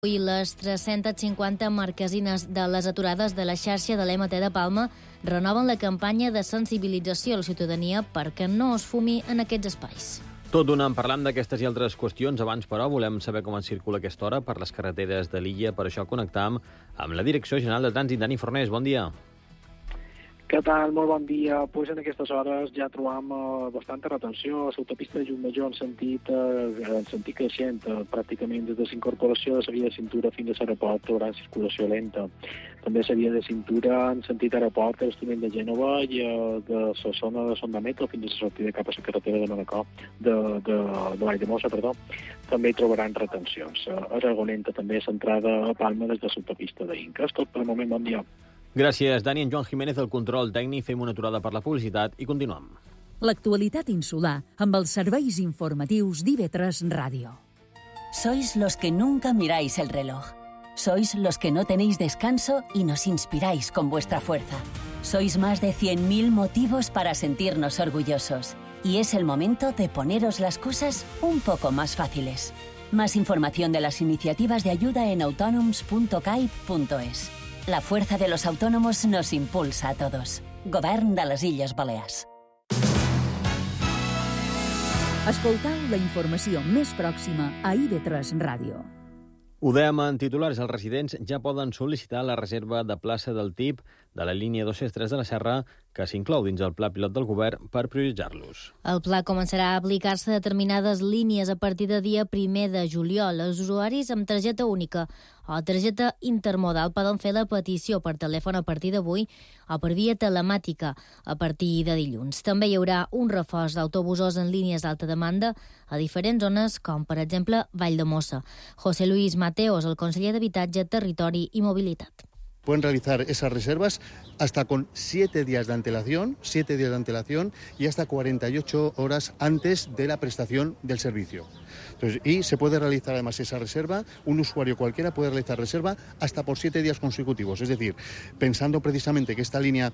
Avui les 350 marquesines de les aturades de la xarxa de l'EMT de Palma renoven la campanya de sensibilització a la ciutadania perquè no es fumi en aquests espais. Tot d'una en parlant d'aquestes i altres qüestions. Abans, però, volem saber com en circula aquesta hora per les carreteres de l'illa. Per això connectam amb la Direcció General de Trànsit. Dani Fornés, bon dia. Què tal? Molt bon dia. Pues en aquestes hores ja trobam bastanta retenció a l'autopista de Llucmajor en sentit creixent. Pràcticament des de l'incorporació de la via de cintura fins a l'aeroport hi haurà circulació lenta. També la via de cintura en sentit aeroport, a l'Estament de Gènova i de la zona de Son de Metro fins a la sortida cap a la carretera de Manacor, de Valldemossa, perdó. També hi trobaran retencions. Aragonenta també centrada a Palma des de l'autopista d'Inca. És tot per el moment. Bon dia. Gràcies, Dani. En Joan Jiménez, del control tècnic. Fem una aturada per la publicitat i continuem. L'actualitat insular amb els serveis informatius d'IV3 Ràdio. Sois los que nunca miráis el reloj. Sois los que no tenéis descanso y nos inspiráis con vuestra fuerza. Sois más de 100.000 motivos para sentirnos orgullosos. Y es el momento de poneros las cosas un poco más fáciles. Más información de las iniciativas de ayuda en autonoms.caip.es. La fuerza de los autónomos nos impulsa a todos. Govern de les Illes Balears. Escoltau la informació més pròxima a IV3 Ràdio. Ho dèiem en titulars, els residents ja poden sol·licitar la reserva de plaça del TIP de la línia 263 de la Serra, que s'inclou dins el pla pilot del govern per prioritzar-los. El pla començarà a aplicar-se a determinades línies a partir de dia 1 de juliol. Els usuaris amb targeta única o targeta intermodal poden fer la petició per telèfon a partir d'avui o per via telemàtica a partir de dilluns. També hi haurà un reforç d'autobusos en línies d'alta demanda a diferents zones, com per exemple Valldemossa. José Luis Mateos, el conseller d'Habitatge, Territori i Mobilitat. Pueden realizar esas reservas hasta con 7 días de antelación y hasta 48 horas antes de la prestación del servicio. Entonces, y se puede realizar además esa reserva, un usuario cualquiera puede realizar reserva hasta por 7 días consecutivos. Es decir, pensando precisamente que esta línea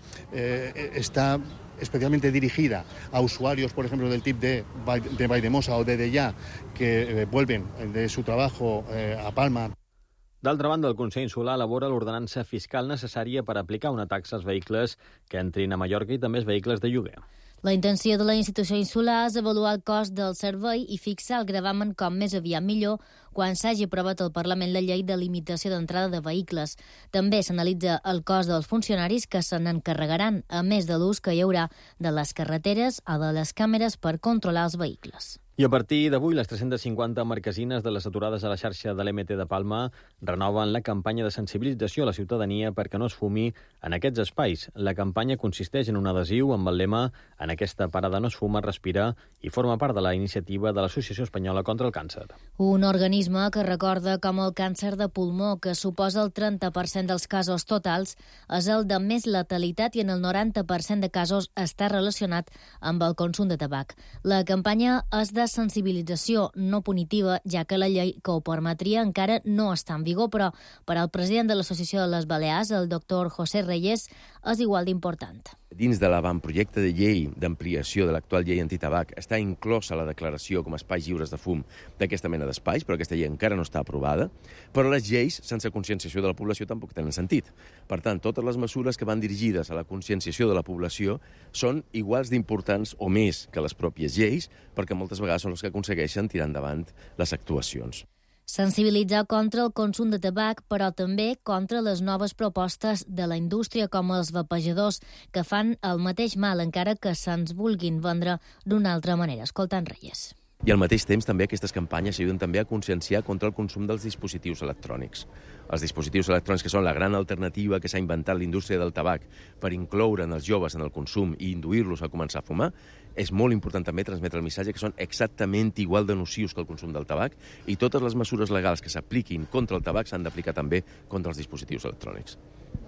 está especialmente dirigida a usuarios, por ejemplo, del TIP de Valldemossa o de Deià, que vuelven de su trabajo a Palma. D'altra banda, el Consell Insular elabora l'ordenança fiscal necessària per aplicar una taxa als vehicles que entrin a Mallorca i també als vehicles de lloguer. La intenció de la institució insular és avaluar el cost del servei i fixar el gravamen com més aviat millor quan s'hagi aprovat al Parlament la llei de limitació d'entrada de vehicles. També s'analitza el cost dels funcionaris que se n'encarregaran, a més de l'ús que hi haurà de les carreteres o de les càmeres per controlar els vehicles. I a partir d'avui, les 350 marquesines de les aturades a la xarxa de l'EMT de Palma renoven la campanya de sensibilització a la ciutadania perquè no es fumi en aquests espais. La campanya consisteix en un adhesiu amb el lema «En aquesta parada no es fuma, respira» i forma part de la iniciativa de l'Associació Espanyola contra el Càncer. Un organisme que recorda com el càncer de pulmó, que suposa el 30% dels casos totals, és el de més letalitat i en el 90% de casos està relacionat amb el consum de tabac. La campanya és de sensibilització no punitiva, ja que la llei que ho permetria encara no està en vigor, però per al president de l'Associació de les Balears, el doctor José Reyes, és igual d'important. Dins de l'avantprojecte de llei d'ampliació de l'actual llei antitabac està inclosa la declaració com a espais lliures de fum d'aquesta mena d'espais, però aquesta llei encara no està aprovada. Però les lleis sense conscienciació de la població tampoc tenen sentit. Per tant, totes les mesures que van dirigides a la conscienciació de la població són iguals d'importants o més que les pròpies lleis, perquè moltes vegades són les que aconsegueixen tirar endavant les actuacions. Sensibilitzar contra el consum de tabac, però també contra les noves propostes de la indústria com els vapejadors, que fan el mateix mal encara que se'ns vulguin vendre d'una altra manera. Escoltant Reyes. I al mateix temps també aquestes campanyes ajuden també a conscienciar contra el consum dels dispositius electrònics. Els dispositius electrònics que són la gran alternativa que s'ha inventat l'indústria del tabac per incloure en els joves en el consum i induir-los a començar a fumar, és molt important també transmetre el missatge que són exactament igual de nocius que el consum del tabac i totes les mesures legals que s'apliquin contra el tabac s'han d'aplicar també contra els dispositius electrònics.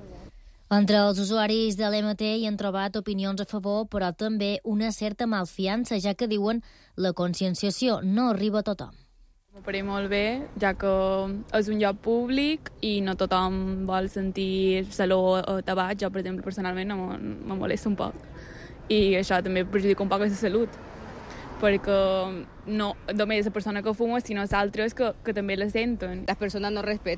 Entre els usuaris de l'EMT hi han trobat opinions a favor, però també una certa malfiança, ja que diuen la conscienciació no arriba a tothom. M'ho faré molt bé, ja que és un lloc públic i no tothom vol sentir l'olor a tabac. Jo, per exemple, personalment me molesta un poc. I això també perjudica un poc la salut. perquè no només la persona que fuma, sinó altres que també la senten. Las personas no respetan